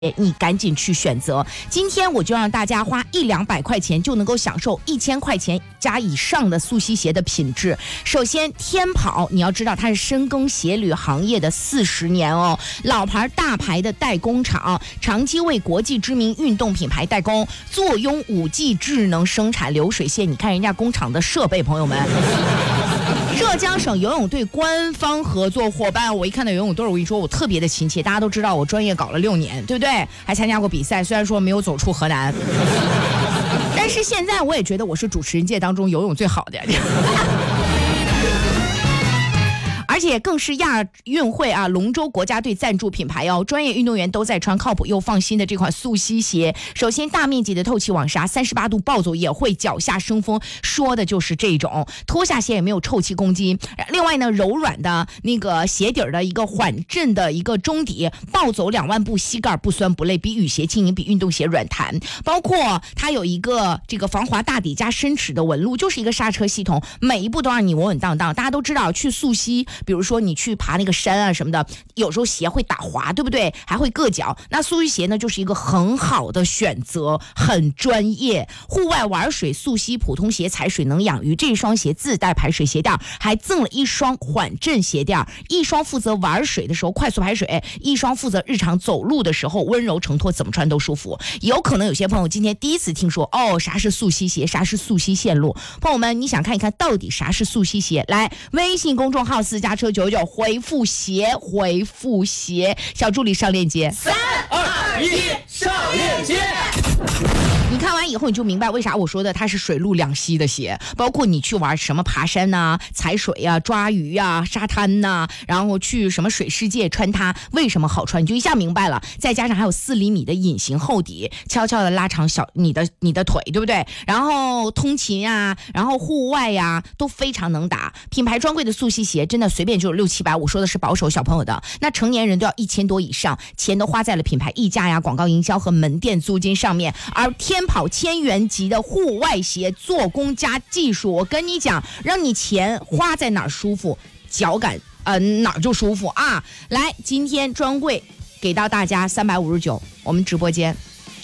你赶紧去选择。今天我就让大家花100-200块钱就能够享受1000块钱加以上的速吸鞋的品质。首先，天跑，你要知道它是深耕鞋履行业的40年哦，老牌大牌的代工厂，长期为国际知名运动品牌代工，坐拥5G 智能生产流水线。你看人家工厂的设备，朋友们。浙江省游泳队官方合作伙伴，我一看到游泳队，我跟你说，我特别的亲切。大家都知道我专业搞了6年，对不对？还参加过比赛，虽然说没有走出河南，但是现在我也觉得我是主持人界当中游泳最好的。而且更是亚运会龙舟国家队赞助品牌哦，专业运动员都在穿靠谱又放心的这款速吸鞋。首先，大面积的透气网纱，38度暴走也会脚下生风，说的就是这种，脱下鞋也没有臭气攻击。另外呢，柔软的那个鞋底的一个缓震的一个中底，暴走2万步膝盖不酸不累，比雨鞋轻盈，比运动鞋软弹。包括它有一个这个防滑大底加深齿的纹路，就是一个刹车系统，每一步都让你稳稳当当。大家都知道去速吸，比如说你去爬那个山啊什么的，有时候鞋会打滑，对不对？还会硌脚。那速吸鞋呢，就是一个很好的选择，很专业。户外玩水速吸普通鞋踩水能养鱼，这双鞋自带排水鞋垫，还赠了1双缓震鞋垫，一双负责玩水的时候快速排水，一双负责日常走路的时候温柔承托，怎么穿都舒服。有可能有些朋友今天第一次听说啥是速吸鞋，啥是速吸线路。朋友们，你想看一看到底啥是速吸鞋？来，微信公众号私家车99回复鞋，回复鞋，小助理上链接。 3、2、1，上链接。 你看完以后你就明白为啥我说的它是水陆两栖的鞋，包括你去玩什么爬山啊、踩水啊、抓鱼啊、沙滩啊，然后去什么水世界穿它为什么好穿，你就一下明白了。再加上还有4厘米的隐形厚底，悄悄的拉长你的腿，对不对？然后通勤啊，然后户外呀都非常能打。品牌专柜的速吸鞋真的随便就有600-700，我说的是保守小朋友的，那成年人都要1000多以上，钱都花在了品牌溢价呀、广告营销和门店租金上面。而天跑1000元级的户外鞋，做工加技术，我跟你讲，让你钱花在哪儿舒服，脚感哪儿就舒服啊！来，今天专柜给到大家359，我们直播间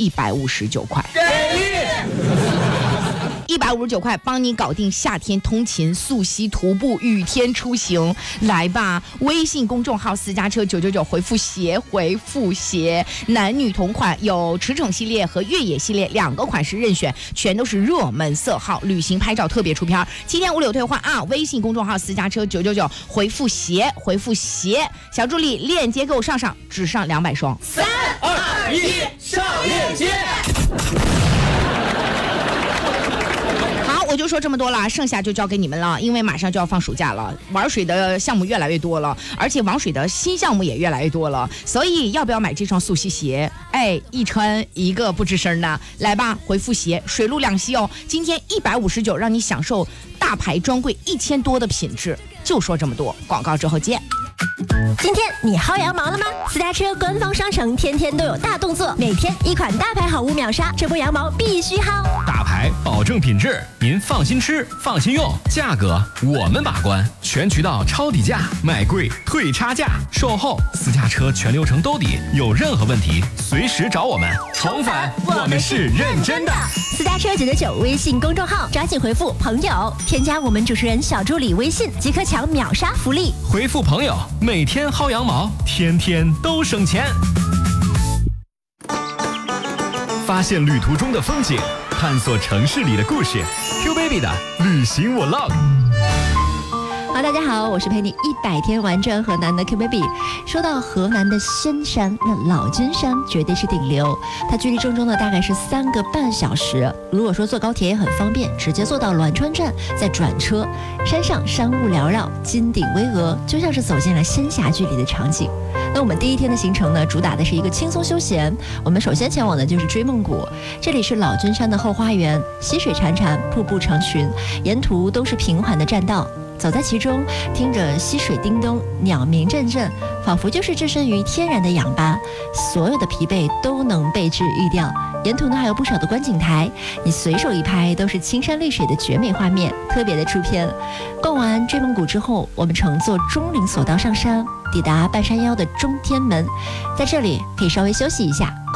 159块。159块帮你搞定夏天通勤、速吸、徒步、雨天出行，来吧！微信公众号私家车999回复鞋，回复鞋，男女同款，有驰骋系列和越野系列2个款式任选，全都是热门色号，旅行拍照特别出片，7天无理退换啊！微信公众号私家车999回复鞋，回复鞋，小助理链接给我上，只上200双。 3、2、1，上链接。 我就说这么多了，剩下就交给你们了，因为马上就要放暑假了，玩水的项目越来越多了，而且玩水的新项目也越来越多了，所以要不要买这双速吸鞋？一穿一个不吱声的，来吧，回复鞋，水陆两栖哦。今天159，让你享受大牌专柜1000多的品质，就说这么多，广告之后见。 今天你薅羊毛了吗？私家车官方商城天天都有大动作，每天1款大牌好物秒杀，这波羊毛必须薅。 大牌保证品质，您放心吃，放心用，价格我们把关，全渠道抄底价，卖贵退差价，售后私家车全流程兜底，有任何问题随时找我们。重返，我们是认真的。 私家车999微信公众号，抓紧回复朋友，添加我们主持人小助理微信，即可抢秒杀福利。 回复朋友，每天薅羊毛，天天都省钱。发现旅途中的风景，探索城市里的故事。Q Baby 的旅行我 log。 好，大家好，我是陪你100天玩转河南的 Q Baby。说到河南的仙山，那老君山绝对是顶流，它距离郑州呢大概是3个半小时。如果说坐高铁也很方便，直接坐到栾川站再转车。山上山雾缭绕，金顶巍峨，就像是走进了仙侠剧里的场景。那我们第1天的行程呢，主打的是一个轻松休闲。我们首先前往的就是追梦谷，这里是老君山的后花园，溪水潺潺，瀑布成群，沿途都是平缓的栈道。 走在其中，听着溪水叮咚，鸟鸣阵阵，仿佛就是置身于天然的氧吧，所有的疲惫都能被治愈掉。沿途呢还有不少的观景台，你随手一拍都是青山绿水的绝美画面，特别的出片。逛完追梦谷之后，我们乘坐钟灵索道上山，抵达半山腰的中天门，在这里可以稍微休息一下。